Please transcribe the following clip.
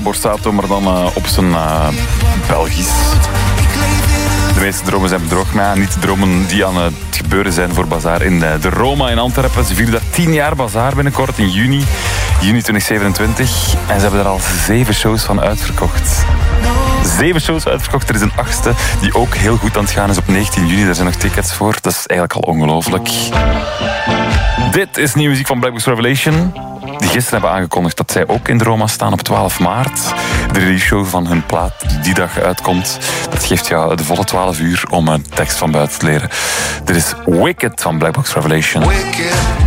Borsato, maar dan op zijn Belgisch. De meeste dromen zijn bedrog, maar niet de dromen die aan het gebeuren zijn voor Bazaar in de Roma in Antwerpen. Ze vieren daar 10 jaar Bazaar binnenkort in juni 2027. En ze hebben er al 7 shows van uitverkocht. 7 shows uitverkocht. Er is een 8e die ook heel goed aan het gaan is op 19 juni. Daar zijn nog tickets voor. Dat is eigenlijk al ongelooflijk. Dit is nieuwe muziek van Black Box Revelation. Die gisteren hebben aangekondigd dat zij ook in de Roma staan op 12 maart. De release show van hun plaat die dag uitkomt. Dat geeft jou de volle 12 uur om een tekst van buiten te leren. Dit is Wicked van Black Box Revelation.